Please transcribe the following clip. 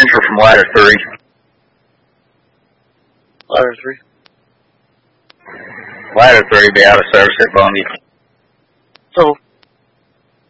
Enter from ladder 3. Ladder 3. Ladder 3 be out of service at Bungie. So,